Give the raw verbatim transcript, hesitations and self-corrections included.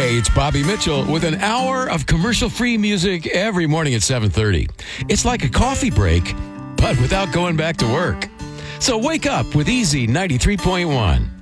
Hey, it's Bobby Mitchell with an hour of commercial-free music every morning at seven thirty. It's like a coffee break, but without going back to work. So wake up with Easy ninety-three point one.